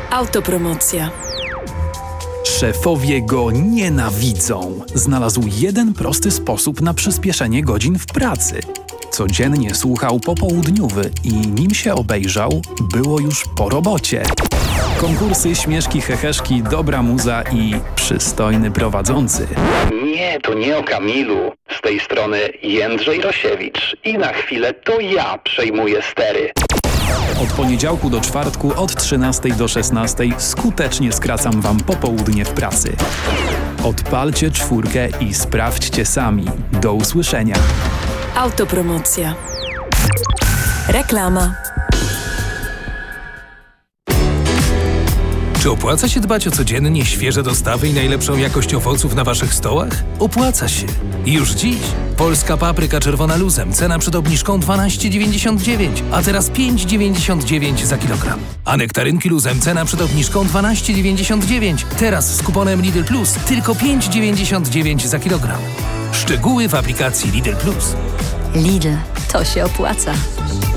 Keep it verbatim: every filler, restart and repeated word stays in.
Autopromocja. Szefowie go nienawidzą. Znalazł jeden prosty sposób na przyspieszenie godzin w pracy. Codziennie słuchał Popołudniowy i nim się obejrzał, było już po robocie. Konkursy, śmieszki, heheszki, dobra muza i przystojny prowadzący. Nie, to nie o Kamilu. Z tej strony Jędrzej Rosiewicz. I na chwilę to ja przejmuję stery. Od poniedziałku do czwartku od trzynastej do szesnastej skutecznie skracam wam popołudnie w pracy. Odpalcie czwórkę i sprawdźcie sami. Do usłyszenia. Autopromocja. Reklama. Czy opłaca się dbać o codziennie świeże dostawy i najlepszą jakość owoców na waszych stołach? Opłaca się. Już dziś. Polska papryka czerwona luzem. Cena przed obniżką dwanaście dziewięćdziesiąt dziewięć, a teraz pięć dziewięćdziesiąt dziewięć za kilogram. A nektarynki luzem. Cena przed obniżką dwanaście dziewięćdziesiąt dziewięć. Teraz z kuponem Lidl Plus tylko pięć dziewięćdziesiąt dziewięć za kilogram. Szczegóły w aplikacji Lidl Plus. Lidl, to się opłaca.